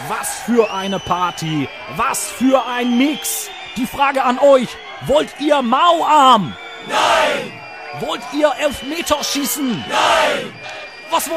Was für eine Party! Was für ein Mix! Die Frage an euch, wollt ihr Mauarm? Nein! Wollt ihr Elfmeterschießen? Nein! Was wollt